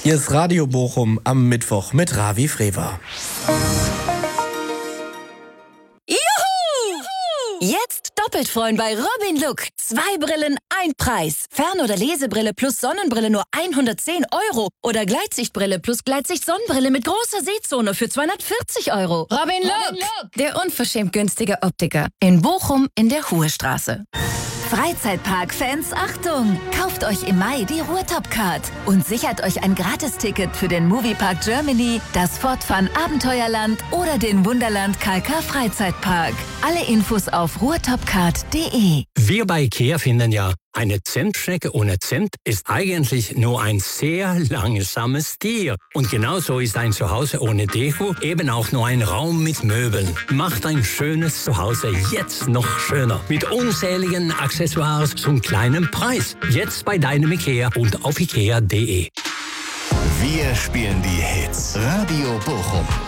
Hier ist Radio Bochum am Mittwoch mit Ravi Frewer. Jetzt doppelt freuen bei Robin Look. 2 Brillen, 1 Preis. Fern- oder Lesebrille plus Sonnenbrille nur 110 €. Oder Gleitsichtbrille plus Gleitsicht-Sonnenbrille mit großer Sehzone für 240 €. Robin Look, der unverschämt günstige Optiker. In Bochum in der Hohestraße. Freizeitpark-Fans, Achtung! Kauft euch im Mai die Ruhrtop-Card und sichert euch ein Gratisticket für den Moviepark Germany, das Fortfun Abenteuerland oder den Wunderland KK Freizeitpark. Alle Infos auf ruhrtopcard.de. Wir bei IKEA finden ja, eine Zentschnecke ohne Zimt ist eigentlich nur ein sehr langsames Tier. Und genauso ist ein Zuhause ohne Deko eben auch nur ein Raum mit Möbeln. Macht ein schönes Zuhause jetzt noch schöner. Mit unzähligen Accessoires zum kleinen Preis. Jetzt bei deinem IKEA und auf ikea.de. Wir spielen die Hits. Radio Bochum.